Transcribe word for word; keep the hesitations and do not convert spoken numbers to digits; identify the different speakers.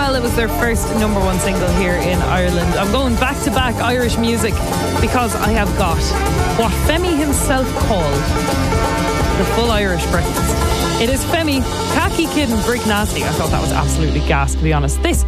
Speaker 1: Well, it was their first number one single here in Ireland. I'm going back to back Irish music because I have got what Femi himself called the full Irish breakfast. It is Femi, Khaki Kid and Brick Nasty. I thought that was absolutely gas, to be honest. This